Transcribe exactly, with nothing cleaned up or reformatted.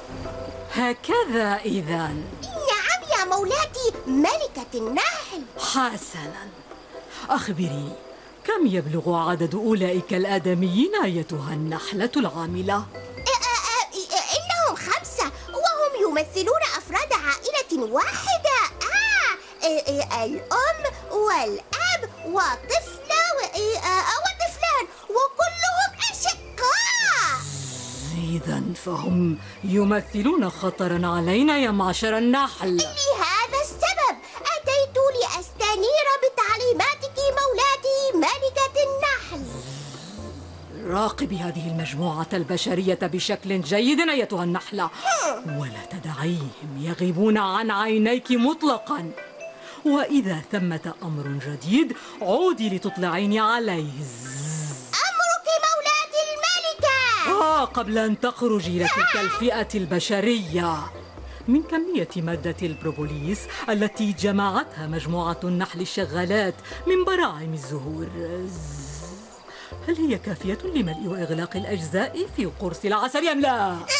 هكذا إذا. نعم يا مولاتي ملكة النحل. حسنا، أخبري، كم يبلغ عدد أولئك الآدميين أيتها النحلة العاملة؟ إنهم خمسة، وهم يمثلون أفراد عائلة واحدة. آه الأم والأب وطفلة وطفلان، وكلهم أشقاء. إذا فهم يمثلون خطرا علينا يا معشر النحل. لهذا السبب أتيت لأستنير بتعليماتك مولاتي ملكة النحل. راقبي هذه المجموعة البشرية بشكل جيد أيتها النحلة، ولا تدعيهم يغيبون عن عينيك مطلقا، وإذا ثمة أمر جديد عودي لتطلعيني عليه. أمرك مولاتي الملكة. آه قبل أن تخرجي لتلك الفئة البشرية. من كمية مادة البروبوليس التي جمعتها مجموعة النحل الشغالات من براعم الزهور، هل هي كافية لملء وإغلاق الأجزاء في قرص العسل أم لا؟